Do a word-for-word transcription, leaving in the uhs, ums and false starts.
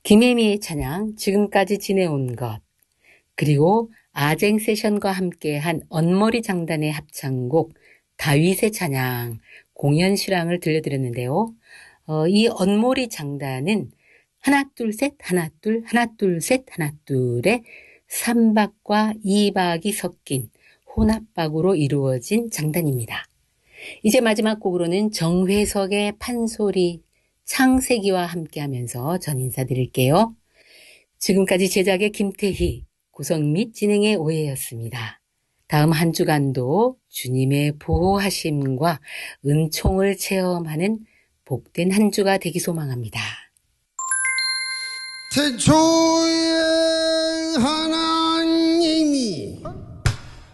김혜미의 찬양, 지금까지 지내온 것, 그리고 아쟁 세션과 함께한 언머리 장단의 합창곡 다윗의 찬양, 공연 실황을 들려드렸는데요. 어, 이 언머리 장단은 하나 둘 셋 하나 둘 하나 둘 셋 하나 둘의 삼박과 이박이 섞인 혼합박으로 이루어진 장단입니다. 이제 마지막 곡으로는 정회석의 판소리, 창세기와 함께하면서 전 인사드릴게요. 지금까지 제작의 김태희, 구성 및 진행의 오해였습니다. 다음 한 주간도 주님의 보호하심과 은총을 체험하는 복된 한 주가 되기 소망합니다. 태초에 하나